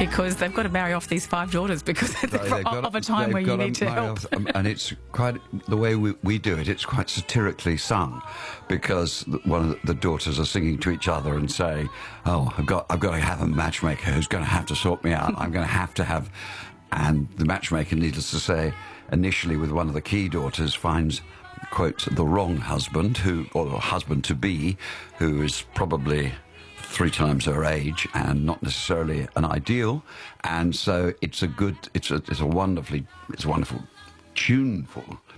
because they've got to marry off these 5 daughters because of a time where you need to help. And it's quite, the way we do it, it's quite satirically sung, because one of the daughters are singing to each other and saying, oh, I've got to have a matchmaker who's going to have to sort me out. I'm going to have... And the matchmaker, needless to say, initially with one of the key daughters finds, quote, the wrong husband, or husband-to-be, who is probably 3 times her age and not necessarily an ideal. And so it's a wonderful, tuneful